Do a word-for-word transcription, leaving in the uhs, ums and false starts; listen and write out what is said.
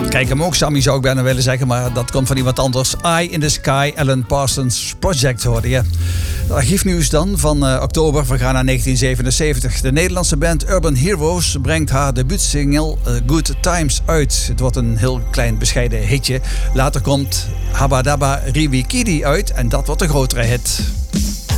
Kijk hem ook, Sammy zou ik bijna willen zeggen, maar dat komt van iemand anders. Eye in the Sky, Alan Parsons Project hoorde je. Het archiefnieuws dan van uh, oktober, we gaan naar negentien zevenenzeventig. De Nederlandse band Urban Heroes brengt haar debuutsingle uh, Good Times uit. Het wordt een heel klein bescheiden hitje. Later komt Habba Dabba Riwi Kidi uit en dat wordt een grotere hit.